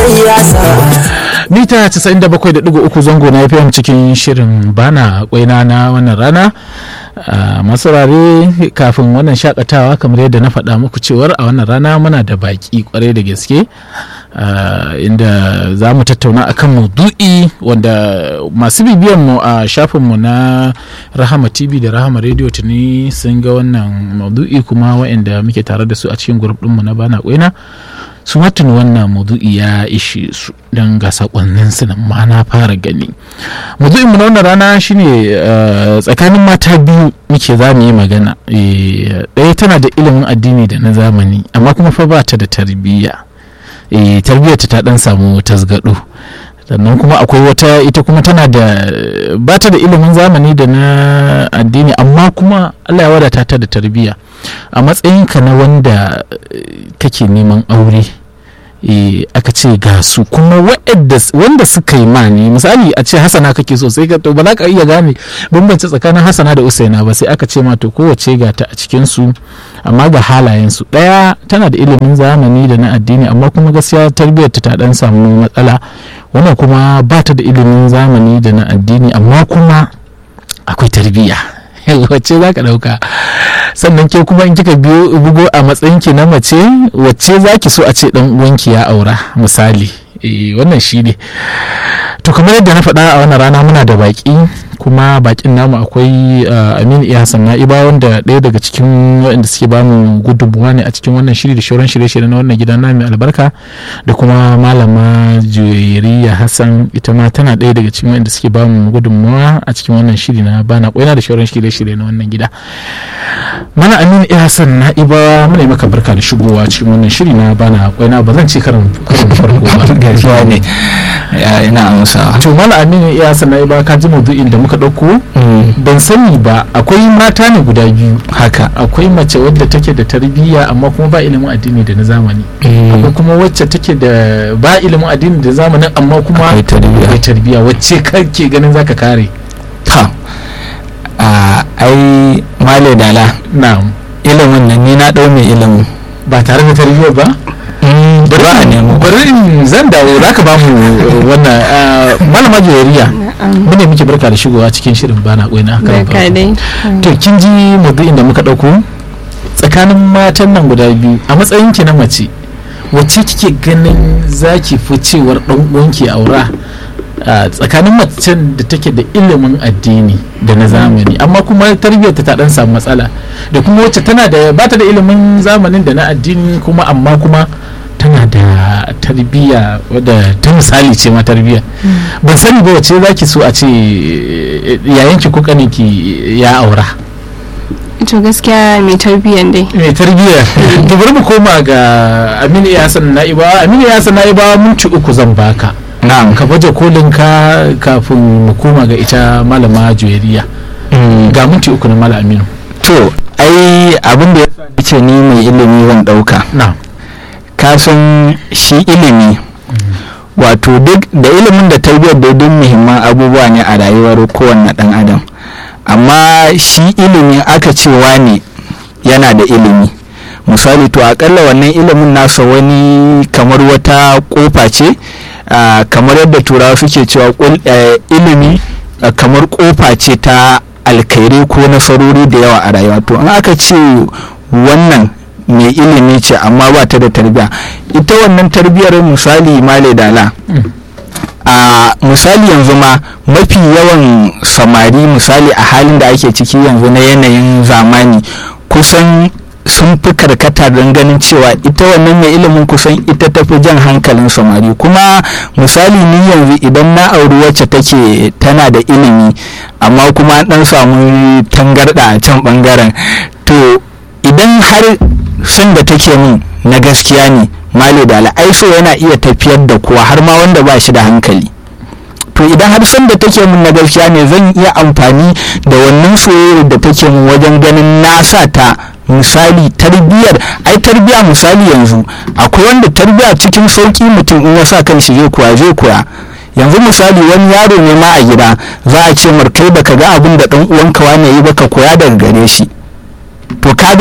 mita 97.3 zango na FM cikin shirin bana kwaina na wannan rana. Masaurare kafin wannan shakatawa kamar yadda na faɗa muku cewar a wannan rana muna da baki kwarai da gaske inda za mu tattauna akan maudu'i wanda masu bibiyan mu a shafinmu na Rahama TV da Rahama Radio tuni sun ga wannan maudu'i, kuma waɗanda muke tare da su a cikin group ɗinmu na bana kwaina su matan wannan maudu'i ya ishe su don ga sakonnin su ma na fara gani. Maudu'in mu na wannan rana shine tsakanin mata biyu muke za mu yi magana. Ɗaya tana da ilimin addini da na zamani amma kuma fa ba ta da tarbiyya. Tarbiyyar ta dan samu tasgado. Sannan kuma akwai wata ita kuma tana da ba ta da ilimin zamani da na addini amma kuma Allah ya wadata ta da tarbiyya. A matsayinka na wanda kake neman aure, aka ce ga su kuma wanda suka yi mani, misali a ce Hassana kake so, sai ka to ba za ka iya gane bambance tsakanin Hassana da Usaina ba, sai aka ce ma to kowace ga ta a cikin su amma ga halayen su. Daya tana da ilimin zamani da na addini amma kuma gaskiya tarbiyyar ta dan samu matsala. Wannan kuma ba ta da ilimin zamani da na addini amma kuma akwai tarbiyya. Wacce za ka ɗauka? Sannan ke kuma in kika bugo a matsayinki na mace, wacce za ki so a ce ɗan uwanki ya aura misali? Wannan shi ne. To kamar yadda na faɗa a wannan rana muna da baƙi, kuma baƙin namu akwai Aminu Iya Hassan Na'iba, wanda ɗaya daga cikin waɗanda suke ba mu gudunmuwa ne a cikin wannan shiri da shauran shirye-shirye na wannan gidan namu albarka, da kuma malama Juwairiya Hassan, ita ma tana ɗaya daga cikin waɗanda suke ba mu gudunmuwa a cikin wannan shiri na bana kwaina da shauran shirye-shirye na wannan gida. Mana Aminu Iya Hassan Na'iba, muna maka barka da shigowa cikin wannan shiri na bana kwaina. Ba zan ce karin farko ba gaskiya ne, ina amsa. To Mana Aminu Iya Hassan Na'iba, ka ji maudu'in da muka ɗauko? Ban sani ba, akwai mata ne guda biyu haka, akwai mace wadda take da tarbiyya amma kuma ba ilimin addini da na zamani, akwai kuma wacce take da ba ilimin addini da zamanin amma kuma akwai tarbiyya. Wacce kake ganin zaka kare? Ai Male Dala, na'am, ilimin nan ni na ɗau mai ilimin ba tare da tarbiyya ba. Bari a nemo, bari zan dawo, za ka ba mu wannan malama Juwairiya, mune miki barka da shigowa cikin shirin bana kwaina. To kin ji maudu'in da muka dauko tsakanin matan nan guda biyu, a matsayin ki na mace wacce kike ganin zaki fi cewar dan uwanki aura tsakanin macen da take da ilimin addini da na zamani amma kuma tarbiyyar ta dan samu matsala, da kuma wacce tana da bata da ilimin zamanin da na addini kuma amma kuma tana da tarbiyya wadda ta misali ce ma tarbiyya. Ban sani ba wacce zaki so a ce yayanki ko kaninki ya aura? To gaskiya mai tarbiyyan dai. Mai tarbiyya. To bari mu koma ga Aminu Iya Hassan Na'iba. Aminu Iya Hassan Na'iba, minti 3 zan baka. Na'am. Ka baje kolin ka kafin mu koma ga ita malama Juwairiya. Ga minti 3 na Malam Aminu. To ai abin da ya ce ni mai ilimi zan dauka. Na'am. Kasan shi ilimi wato duk da ilimin da tarbiyyar da duk muhimman abubuwa ne a rayuwar kowanne dan adam, amma shi ilimi aka cewa ne yana da ilimi misali, to akalla wannan ilimin nasa wani kamar wata kofa ce, kamar yadda turawa suke cewa ilimi kamar kofa ce ta alkhairi ko nasarori da yawa a rayuwa. To in aka ce wannan mai ilimi ce amma ba ta da tarbiyya, ita wannan tarbiyyar misali Male Dala, misali yanzu ma mafi yawan samari misali a halin da ake ciki yanzu na yanayin zamani kusan sun fi karkata don ganin cewa ita wannan mai ilimin kusan ita tafi jan hankalin samari. Kuma misali ni yanzu idan na auri wacce take tana da ilimi amma kuma an dan samu tangarda a can bangaren, to idan har son da take min na gaskiya ne Male Dala, ai so yana iya tafiyar da kowa har ma wanda ba shi da hankali. To idan har son da take min na gaskiya ne zan iya amfani da wannan soyayyar da take min wajen ganin na sa ta misali tarbiyyar. Ai tarbiyya misali yanzu akwai wanda tarbiyya cikin sauki mutum in ya sa kan shi zai koya. Yanzu misali wani yaro ne ma a gida za a ce mar kai baka ga abin da dan uwanka wane yi baka koya daga gare shi. To kaga cikin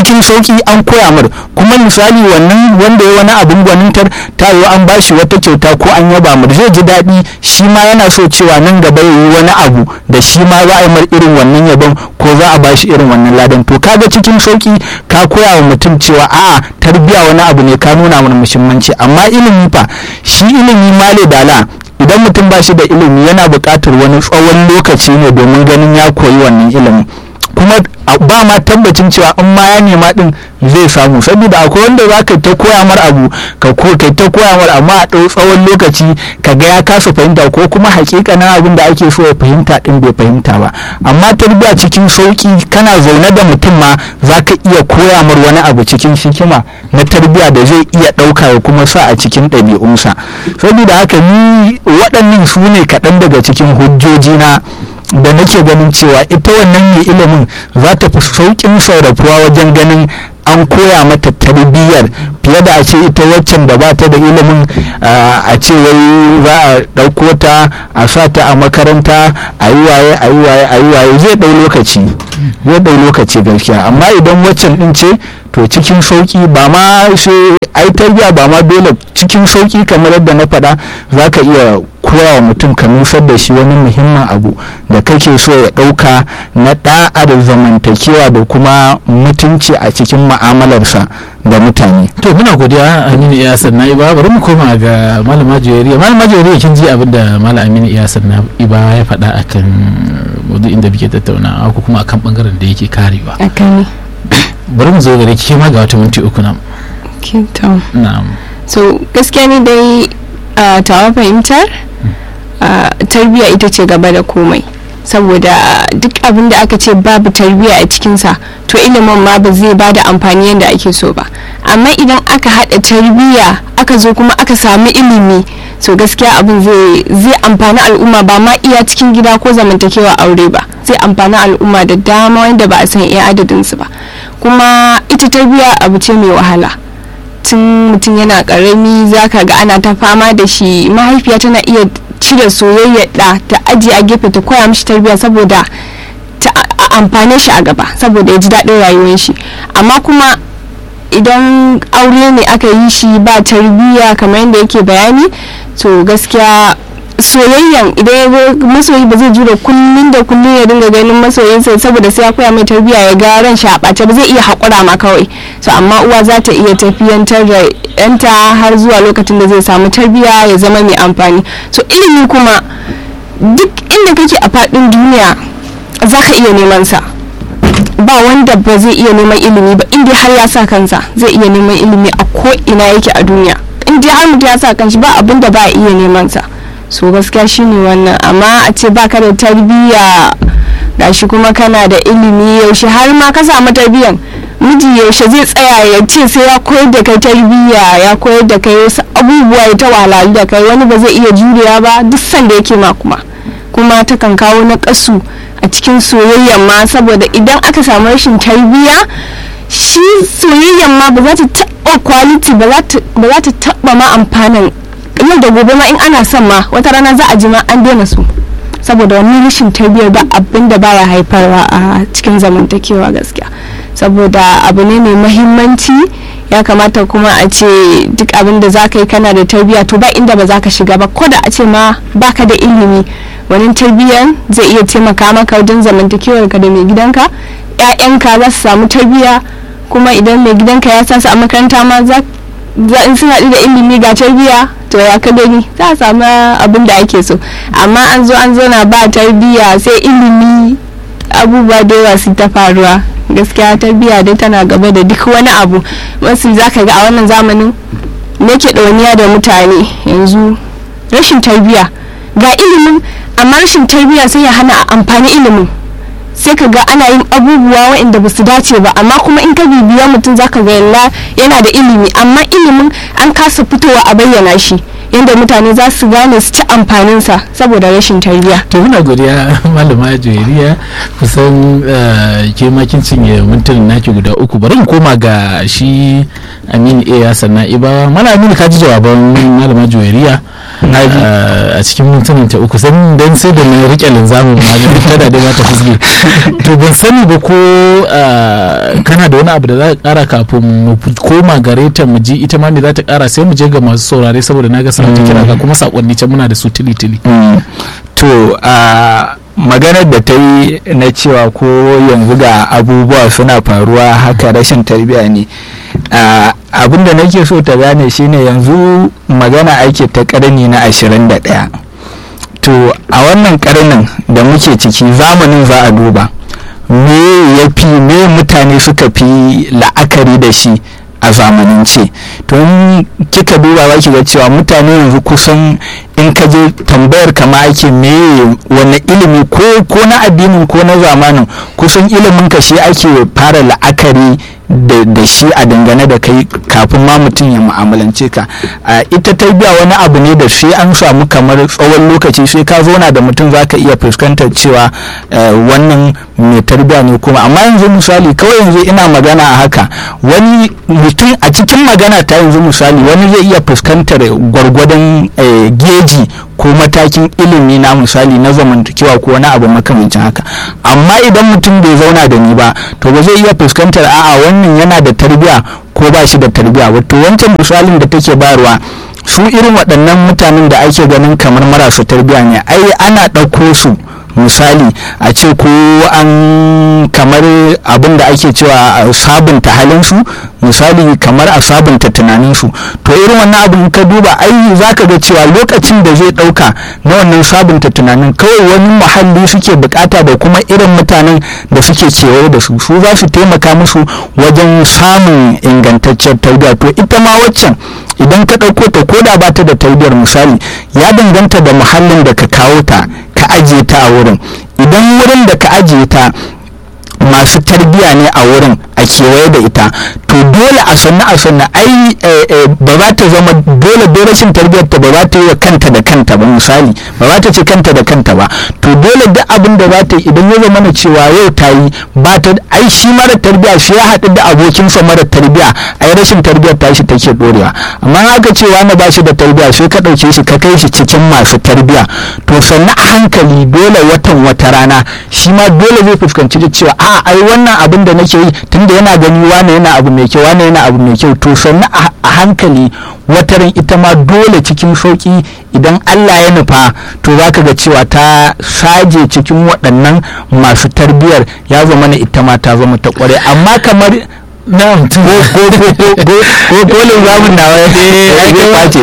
cikin sauki an koya mar, kuma misali wannan wanda ya wani abin gwanintar ta yi an bashi wata kyauta ko an yaba mar zai ji daɗi, shi ma yana so cewa nan gaba ya yi wani abu da shi ma za a yi mar irin wannan yabon ko za a bashi irin wannan ladan. To kaga cikin sauki ka koya wa mutum cewa a'a tarbiya wani abu ne, ka nuna mana muhimmanci. amma ilimi fa, shi ilimi male dala, idan mutum ba shi da ilimi yana buƙatar wani tsawon lokaci ne domin ganin ya koyi wannan ilimin, kuma ba ma tabbacin cewa in ma ya nema din zai samu, saboda akwai wanda za ka ta koya mar abu kai ta koya mar amma a ɗau tsawon lokaci ka ga ya kasa fahimta ko kuma hakikanin abin da ake so ya fahimta din bai fahimta ba. amma tarbiyya cikin sauki, kana zaune da mutum ma za ka iya koya mar wani abu cikin hikima na tarbiyya da zai iya ɗauka ya kuma sa a cikin ɗabi'unsa. saboda haka ni waɗannan su ne kaɗan daga cikin hujjoji na da nake ganin cewa ita wannan mai ilimin za ta fi sauƙin sarrafuwa wajen ganin an koya mata tarbiyyar fiye da a ce ita waccan da ba ta da ilimin a ce wai za a ɗauko ta a sa ta a makaranta a yi waye zai ɗau lokaci gaskiya. amma idan waccan ɗin ce to cikin sauƙi, ba ma sai ai tarbiyya ba ma dole, cikin sauƙi kamar yadda na faɗa za ka iya koya wa mutum ka nusar da shi wani muhimmin abu da kake so ya ɗauka na ɗa'a da zamantakewa da kuma mutunci a cikin mu'amalarsa da mutane. To muna godiya Aminu Iyasar Na'iba. Bari mu koma ga Malama Juwairiya. Malama Juwairiya, kin ji abin da Malam Aminu Iyasar Na'iba ya faɗa akan maudu'in da muke tattaunawa ko kuma akan bangaren da yake karewa. Bari mu zo gare ki ma ga wata minti uku nan. Na'am. So gaskiya ne dai tawa fahimtar tarbiyya ita ce gaba da komai, saboda duk abin da aka ce babu tarbiyya a cikinsa to ilimin ma ba zai bada amfani yadda ake so ba. amma idan aka haɗa tarbiyya aka zo kuma aka sami ilimi, so gaskiya abin zai amfani al'umma, ba ma iya cikin gida ko zamantakewa aure ba, zai amfani al'umma da dama wanda ba a san iya adadinsu ba. kuma ita tarbiyya abu ce mai wahala. tun mutum yana karami zaka ga ana ta fama da shi, mahaifiya tana iya cire soyayya da ta ajiye a gefe ta koya mishi tarbiyya saboda ta amfane shi a gaba, saboda ya ji daɗin rayuwar shi. amma kuma idan aure ne aka yi shi ba tarbiyya kamar yadda yake bayani, to gaskiya soyayyan idan masoyi ba zai jure kullum da kullum ya dinga ganin masoyinsa saboda sai ya koya mai tarbiyya ya ga ran shi a ɓace ba zai iya haƙura ma kawai. so amma uwa za ta iya tafiyantar da yanta har zuwa lokacin da zai samu tarbiyya ya zama mai amfani. so ilimi kuma duk inda kake a faɗin duniya za ka iya neman sa, ba wanda ba zai iya neman ilimi ba inda har ya sa kansa zai iya neman ilimi a ko ina yake a duniya. inda har mutum ya sa kanshi ba abin da ba a iya neman sa. so gaskiya shine wannan. amma a ce baka da tarbiyya gashi kuma kana da ilimi, yaushe har ma ka samu tarbiyyan miji yaushe zai tsaya ya ce sai ya koyar da kai tarbiyya, ya koyar da kai wasu abubuwa ya ta wahalhalu da kai, wani ba zai iya juriya ba duk sanda yake ma kuma takan kawo na kasu a cikin soyayyan ma, saboda idan aka samu rashin tarbiyya shi soyayyan ma ba za ta taɓa quality, ba za ta taɓa ma amfanin yau da gobe ma. in ana son ma wata rana za a ji ma an daina su, saboda wani rashin tarbiyyar ba abin da baya haifarwa a cikin zamantakewa gaskiya. saboda abu ne mai mahimmanci, ya kamata kuma a ce duk abin da za ka yi kana da tarbiyya, to ba inda ba za ka shiga ba, ko da a ce ma baka da ilimi wani tarbiyyar zai iya taimaka maka wajen zamantakewar ka da mai gidanka. 'ya'yanka za su samu tarbiyya, kuma idan mai gidanka ya sa su a makaranta ma in suna haɗu da ilimi ga tarbiyya to ya ka gani za a samu abin da ake so. amma an zo na ba tarbiyya sai ilimi, abubuwa da yawa su ta faruwa. gaskiya tarbiyya dai tana gaba da duk wani abu. wasu za ka ga a wannan zamanin nake ɗauniya da mutane yanzu rashin tarbiyya, ga ilimin amma rashin tarbiyya sai ya hana amfani ilimin. sai ka ga ana yin abubuwa waɗanda ba su dace ba, amma kuma in ka bibiya mutum za ka ga yana da ilimi, amma ilimin an kasa fitowa a bayyana shi yadda mutane za su gane su ci amfaninsa saboda rashin tarbiyya. to muna godiya Malama Juwairiya, kusan ke makin cinye mintin naki guda uku. bari mu koma ga shi Aminu Iyasar Na'iba. Malam Aminu, ka ji jawaban Malama Juwairiya a cikin mintunan ta uku dan sai da na rike linzamin ma kada dai mata fusge to ban sani ba ko kana da wani abu da za ka kara kafin mu koma gare ta mu ji ita ma me za ta kara sai mu je ga masu saurare saboda na ga suna ta kira ga kuma sakonni can muna da su tili to maganar da ta yi na cewa ko yanzu ga abubuwa suna faruwa haka rashin tarbiyya ne abin da nake so ta gane shine yanzu magana ake ta karni na 21 to a wannan karnin da muke ciki zamanin za a duba me mutane suka fi la'akari da shi a zamanance to in kika duba za ki ga cewa mutane yanzu kusan in ka je tambayar kama ake wani ilimi ko na addinin ko na zamanin kusan ilimin ka shi ake fara la'akari da shi a dangane da kai kafin ma mutum ya mu'amalance ka ita tarbiyya wani abu ne da sai an samu kamar tsawon lokaci sai ka zauna da mutum zaka iya fuskantar cewa wannan mai tarbiyya ne kuma amma yanzu misali kawai yanzu ina magana a haka wani mutum a cikin magana ta yanzu misali wani zai iya fuskantar gwargwadon geji ko matakin ilimi na misali na zamantakewa ko wani abu makamancin haka amma idan mutum bai zauna da ni ba to ba zai iya fuskantar a'a wannan yana da tarbiya ko ba shi da tarbiya wato wancan misalin da take bayarwa su irin waɗannan mutanen da ake ganin kamar marasa tarbiya ne ai ana ɗauko su misali a ce ko an kamar abin da ake cewa sabunta halinsu misali kamar a sabunta tunaninsu to irin wannan abin ka duba ai za ka ga cewa lokacin da zai ɗauka na wannan sabunta tunanin kawai wani muhalli suke bukata da kuma irin mutanen da suke kewaye da su za su taimaka musu wajen samun ingantaccen tarbiyya to ita ma waccan idan ka ɗauko ta koda ba ta da tarbiyyar misali ya danganta da muhallin da ka kawo ta ka ajiye ta a wurin idan wurin da ka ajiye ta masu tarbiya ne a wurin a kewaye da ita to dole a sannu ai ba za ta zama dole rashin tarbiyar ta ba za ta yi wa kanta da kanta ba misali ba za ta ce kanta da kanta ba to dole duk abin da za ta yi idan ya zama na cewa yau ta yi ba ta ai shi mara tarbiya shi ya haɗu da abokinsa mara tarbiya ai rashin tarbiyar ta shi take dorewa amma haka cewa na ba shi da tarbiya sai ka ɗauke shi ka kai shi cikin masu tarbiya to sannu a hankali dole wata rana shi ma dole zai fuskanci da cewa ai wannan abin da nake yi tunda yana gani wane yana abu mai kyau wane yana abu mai kyau to sannu a hankali wataran ita ma dole cikin sauki idan Allah ya nufa to zaka ga cewa ta saje cikin waɗannan masu tarbiyar ya zama na ita ma ta zama ta kware amma kamar na'am ko kolin zamun nawa ya ke face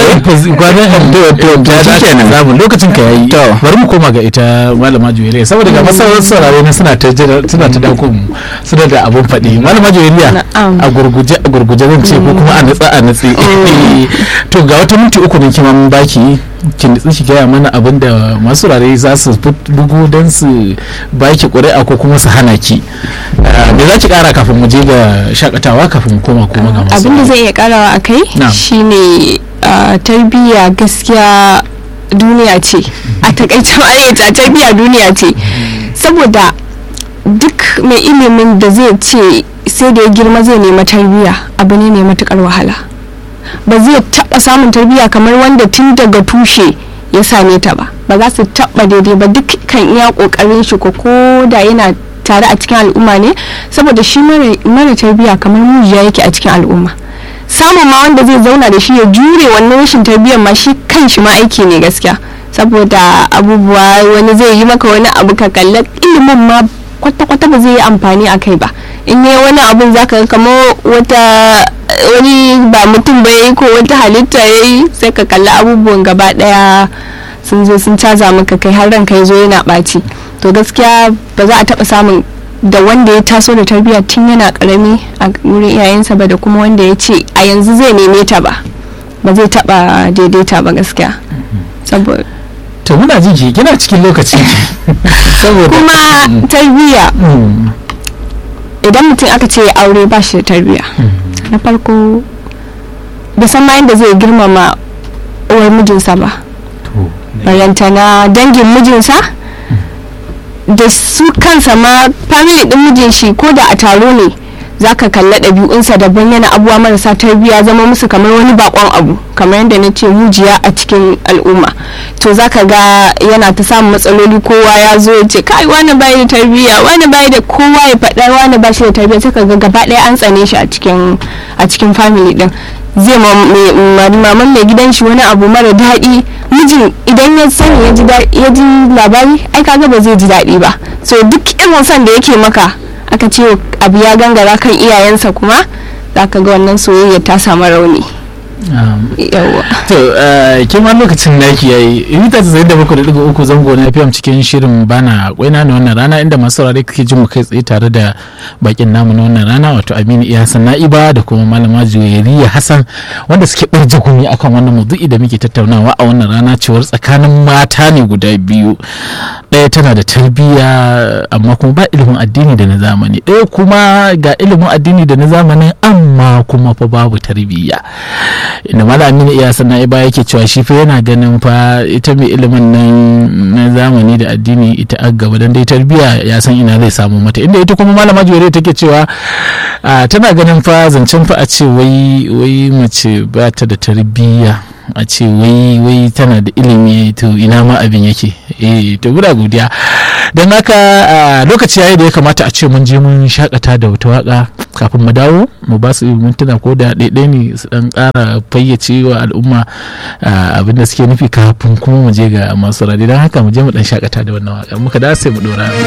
gwaran zamun lokacin ka yayi bari mu koma ga ita malama Juweriya saboda ga masarar saurare ne suna ta dako mu suna da abun faɗi malama Juweriya a gurguje zan ce ko kuma a natsi to ga wata minti uku ne kima mun baki kin nitsi shi gaya mana abin da masu rare za su bugu don su baki ƙuri'a ko kuma su hana ki me za ki ƙara kafin mu je ga shakatawa kafin koma ga masu abin da zai iya ƙarawa a kai shine tarbiyya gaskiya duniya ce a takaice ma'aikata tarbiyya duniya ce saboda duk mai ilimin da zai ce sai da ya girma zai nema tarbiyya abu ne mai matukar wahala ba zai taba samun tarbiyya kamar wanda tun daga tushe ya same ta ba za su taba daidai ba duk kan iya kokarin shi ko da yana tare a cikin al'umma ne saboda shi mara tarbiyya kamar mujiya yake a cikin al'umma samun ma wanda zai zauna da shi ya jure wannan rashin tarbiyyar ma shi kanshi ma aiki ne gaskiya saboda abubuwa wani zai yi maka wani abu ka kalla ilimin ma kwata-kwata ba zai yi amfani a kai ba in yi wani abun zaka ga kamar wani ba mutum ba yayi ko wata halitta yayi sai ka kalla abubuwan gaba daya sun zo sun caza maka kai har ranka ya zo yana ɓaci to gaskiya ba za a taɓa samun da wanda ya taso da tarbiyya tun yana karami a wurin iyayensa ba da kuma wanda ya ce a yanzu zai neme ta ba zai taɓa daidaita ba gaskiya saboda to muna jin kina cikin lokaci saboda kuma tarbiyya idan mutum aka ce aure ba shi da tarbiyya na farko da san ma yadda zai girmama uwar mijinsa ba bayanta na dangin mijinsa da su kansa ma family din mijin shi ko da a taro ne zaka kalla ɗabi'unsa daban, yana abuwa marasa tarbiyya zama musu kamar wani bakon abu, kamar yadda na ce mujiya a cikin al'umma. To zaka ga yana ta samun matsaloli, kowa ya zo ya ce kai wani bai da tarbiyya, wani bai da, kowa ya faɗa wani ba shi da tarbiyya, sai ka ga gaba ɗaya an tsane shi a cikin family din. Zai maman mai gidan shi wani abu mara daɗi, mijin idan ya sani ya ji labari ai kaga ba zai ji daɗi ba. So duk irin son da yake maka aka ce abu ya gangara kan iyayensa kuma zaka ga wannan soyayya ta samu rauni. Yawa to kima lokacin naki yayi mita 97.3 zango na FM cikin shirin bana kwaina na wannan rana, inda masu saurare kake jin mu kai tsaye tare da bakin namu na wannan rana, wato Aminu Iyasan Na'iba da kuma malama Juwairiya Hassan, wanda suke barje gumi akan wannan maudu'i da muke tattaunawa a wannan rana, cewar tsakanin mata ne guda biyu, ɗaya tana da tarbiyya amma kuma ba ilimin addini da na zamani, ɗaya kuma ga ilimin addini da na zamanin amma kuma fa babu tarbiyya. Inda Malam Aminu Iyasan Na'iba yake cewa shi fa yana ganin fa ita mai ilimin nan na zamani da addini ita a gaba, dan dai tarbiyya ya san ina zai samu mata. Inda ita kuma malama Juwairiya take cewa tana ganin fa zancen fa a ce wai mace ba ta da tarbiyya, a ce wai tana da ilimi, to ina ma abin yake. To guda godiya. Don haka lokaci yayi da ya kamata a ce mun je mun shakata da wata waka kafin mu dawo mu ba su mintuna ko da ɗaiɗai ne su dan ƙara fayyace wa al'umma abin da suke nufi kafin kuma mu je ga masu radi. Don haka mu je mu dan shakata da wannan waka, muka da sai mu dora.